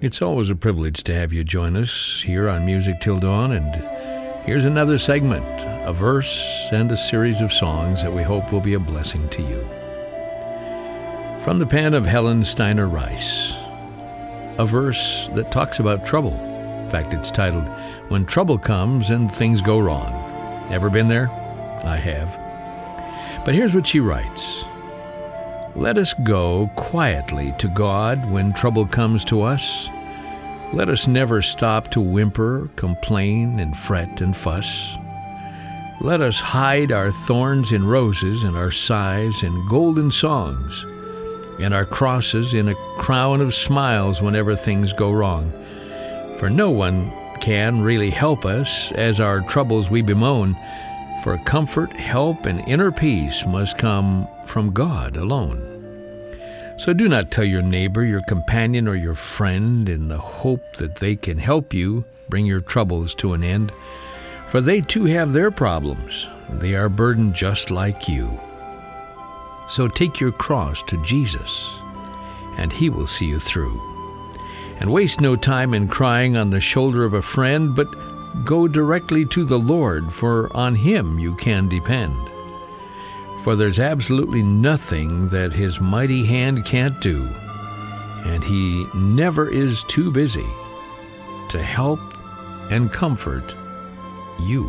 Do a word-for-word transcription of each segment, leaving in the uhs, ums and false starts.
It's always a privilege to have you join us here on Music Till Dawn, and here's another segment, a verse and a series of songs that we hope will be a blessing to you. From the pen of Helen Steiner Rice, a verse that talks about trouble. In fact, it's titled, When Trouble Comes and Things Go Wrong. Ever been there? I have. But here's what she writes. Let us go quietly to God when trouble comes to us. Let us never stop to whimper, complain, and fret and fuss. Let us hide our thorns in roses and our sighs in golden songs, and our crosses in a crown of smiles whenever things go wrong. For no one can really help us as our troubles we bemoan, for comfort, help, and inner peace must come from God alone. So do not tell your neighbor, your companion, or your friend in the hope that they can help you bring your troubles to an end, for they too have their problems. They are burdened just like you. So take your cross to Jesus, and He will see you through. And waste no time in crying on the shoulder of a friend, but go directly to the Lord, for on Him you can depend. For there's absolutely nothing that His mighty hand can't do, and He never is too busy to help and comfort you.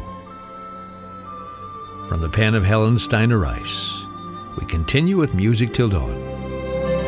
From the pen of Helen Steiner Rice, we continue with Music Till Dawn.